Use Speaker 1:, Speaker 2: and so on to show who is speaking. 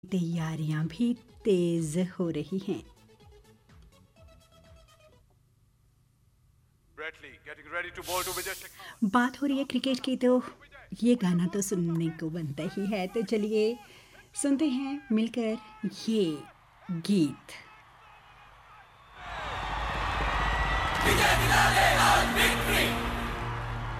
Speaker 1: तैयारियां भी तेज हो रही हैं। बात हो रही है क्रिकेट की, तो ये गाना तो सुनने को बनता ही है। तो चलिए सुनते हैं मिलकर ये गीत।
Speaker 2: विजय दिला दे आज विक्ट्री।